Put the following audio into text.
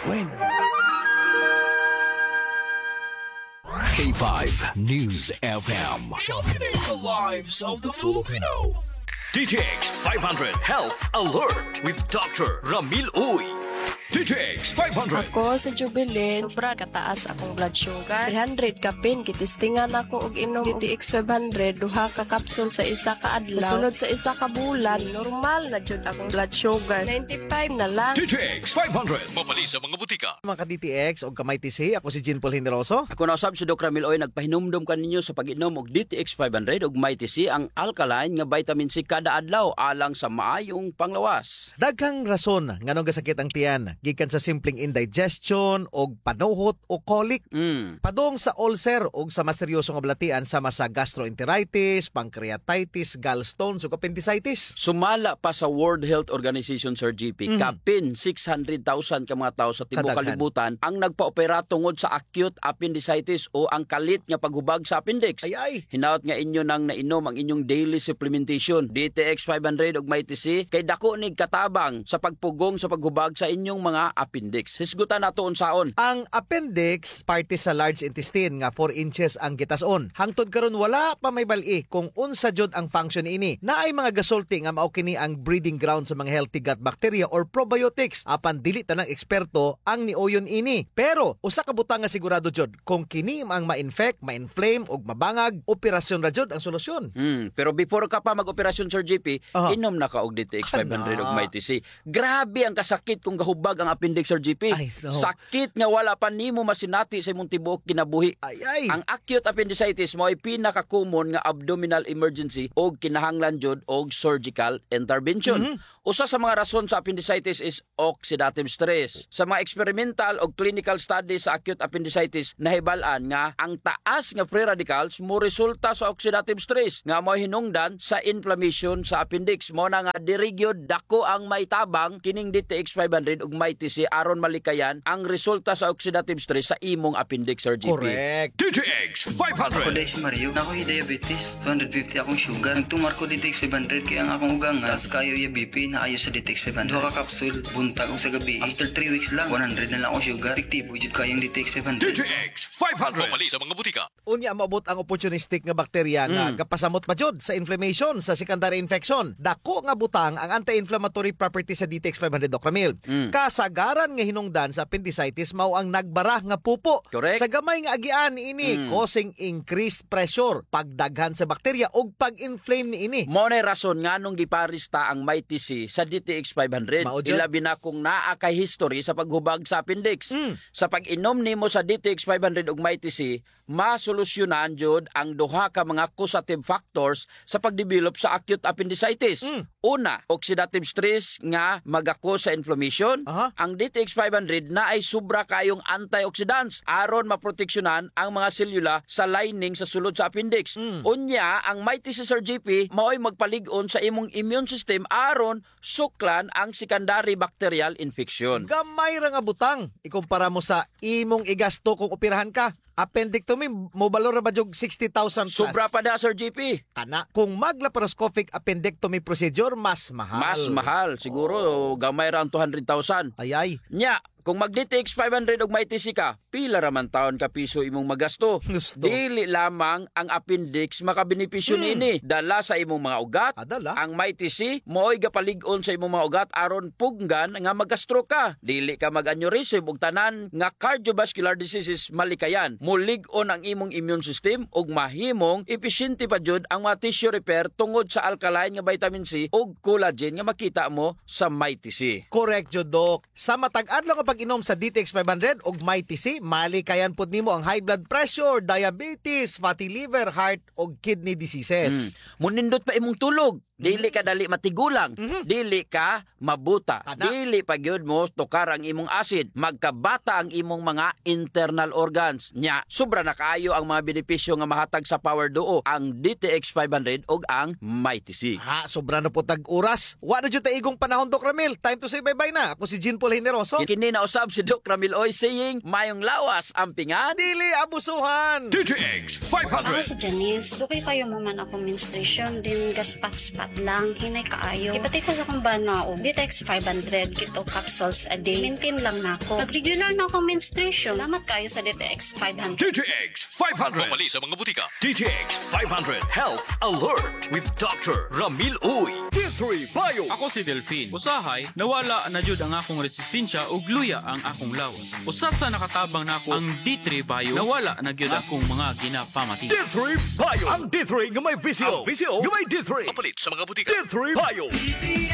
Winner. K5 News FM. Championing the lives of the Filipino. DTX 500 Health Alert with Dr. Ramil Uy. DTX 500. Ako sa Jubilee, sobra kataas akong blood sugar. 300 kapin, kitistingan ako og inom DTX 500, duha ka kapsul sa isa ka adlaw. Sunod sa isa ka bulan, normal na jud akong blood sugar. 95 na lang. DTX 500. Mabali sa mga butika. Mga ka-DTX o kamay TC, ako si Jean Paul Generoso. Ako na usab si Dr. Ramil Oy, nagpahinumdum kaninyo sa pag-inom og DTX 500 ug MyTC ang alkaline nga vitamin C kada adlaw alang sa maayong panglawas. Daghang rason nganong gasakit ang tiyan, gikan sa simpleng indigestion og panuhot o colic. Padong sa ulcer og sa mas seryoso nga balatian sama sa gastroenteritis, pancreatitis, gallstones ug appendicitis. Sumala pa sa World Health Organization, Sir GP, kapin 600,000 ka mga tao sa tibuok Kadaghan. kalibutan ang nagpaopera tungod sa acute appendicitis o ang kalit nga paghubag sa appendix. Ay. Hinaot nga inyo nang nainom ang inyong daily supplementation DTX 500 ug MyTC kay dako nig katabang sa pagpugong sa paghubag sa inyong mga appendix. Hisgutan nato unsaon. Ang appendix, parte sa large intestine nga 4 inches ang gitason. Hangtod karon wala pa may bali kung unsa jud ang function ini. Naay mga gasulti nga mao kini ang breeding ground sa mga healthy gut bacteria or probiotics. Apan dili tanang eksperto ang niuyon ini. Pero usa ka butang nga sigurado jud kung kini ang ma-infect, ma-inflame ug mabangag, operasyon ra jud ang solusyon. Pero before ka pa mag-operasyon, Sir GP, Aha. inom na ka og DTX 500 Kana. og MyTC. Grabe ang kasakit kung gahubag ang appendix, Sir GP. Ay, no. Sakit nga wala pa nimo masinati sa imong tibuok kinabuhi. Ay. Ang acute appendicitis mo ay pinaka-common nga abdominal emergency o kinahanglan jud og surgical intervention. Usa sa mga rason sa appendicitis is oxidative stress. Sa mga experimental o clinical studies sa acute appendicitis, nahibal-an nga ang taas nga free radicals mo resulta sa oxidative stress nga mo hinungdan sa inflammation sa appendix. Mo na nga dirigyod dako ang maitabang kining DTX 500 ug MyTC aron malikayan ang resulta sa oxidative stress sa imong appendix, Sir GP. Correct. DTX Ako 500. dahil si Mario, ako diabetes, 250 akong sugar. Nagtumar ko DTX 500 kaya ang akong ugang as kayo yung BP na ayos sa DTX 500. Duha ka kapsul, buntag og sa gabi. After 3 weeks lang, 100 na lang akong sugar. Epektibo jud kayong DTX 500. DTX 500. Mabali sa mga butika. Unya maabot ang opportunistic nga bakterya nga kapasamot pa jud sa inflammation sa secondary infection. Dako nga butang ang anti-inflammatory property sa DTX 500 Dr. Ramil. Kasagaran nga hinungdan sa appendicitis mao ang nagbara nga pupo. Correct. Sa gamay nga agian ini causing increased pressure, pagdaghan sa bakterya ug pag-inflame ni ini. Mo na rason nga nung giparista ang MyTC sa DTX 500. Mao jud. Ilabi na kung naa kay history sa paghubag sa appendix. Sa pag-inom nimo sa DTX 500 ug MyTC, masolusyonan jud ang duha ka mga causative factors sa pagdevelop sa acute appendicitis. Una, oxidative stress nga magako sa inflammation. Aha. Ang DTX 500 na ay sobra kayong antioxidants aron maproteksyonan ang mga selula sa lining sa sulod sa appendix. Unya, ang MyTC, Sir GP, mao'y magpalig-on sa imong immune system aron suklan ang secondary bacterial infection. Gamay ra nga butang ikumpara mo sa imong igasto kung operahan ka. Appendectomy mo balor ba jog 60,000 plus. Sobra pa da, Sir GP. Kana kung mag-laparoscopic appendectomy procedure mas mahal. Mas mahal. Siguro gamay ra ang 200,000. Ayay. Nya, kung mag-DTX 500 og MyTC ka, pila raman taon ka piso imong magasto. Gusto. Dili lamang ang appendix makabenepisyo nini. Dala sa imong mga ugat. Adala. Ang MyTC mooy gapalig-on sa imong mga ugat aron puggan nga magastro ka. Dili ka mag-aneurysm ug tanan nga cardiovascular diseases malikayan. Mulig-on ang imong immune system ug mahimong epesyente pa jud ang mga tissue repair tungod sa alkaline nga vitamin C ug collagen nga makita mo sa MyTC. Correct jud Doc. Sa matag-adlaw nga pag-inom sa DTX 500 ug MyTC, malikayan pud nimo ang high blood pressure, diabetes, fatty liver, heart ug kidney diseases. Munindot pa imong tulog. Dili ka dali matigulang. Dili ka mabuta. Kana. Dili pa gyud mo tukar ang imong acid. Magkabata ang imong mga internal organs. Nya, sobra na kaayo ang mga benepisyo nga mahatag sa Power Duo, ang DTX 500 ug ang MyTC. Ha, sobra na po tag-oras. Wa na jud ta igong panahon Doc Ramil. Time to say bye-bye na. Ako si Jean Paul Generoso. Kini na usab si Doc Ramil Oy saying, mayong lawas ang pingan. Dili abusuhan. DTX Ako 500. si Janice. Dugay kayo mo man ako menstruation, din gaspat-spat lang, hinay kaayo. Ipatay ko sa kong banaog. Ditex 500 kito capsules a day. Maintain lang na ako. Nag-regular na akong menstruation. Salamat kayo sa Ditex 500. DTX 500. Pumali sa mga butika. DTX 500 Health Alert with Dr. Ramil Uy. D3 Bio. Ako si Delphine. Usahay, nawala na jud ang akong resistensya ug luya ang akong lawas. Usa sa nakatabang nako ang D3 Bio, nawala na gyud akong mga ginapamati. D3 Bio. Ang D3 nga may visio. Ang visio nga may D3. Papalit sa mga butika. D3 Bio.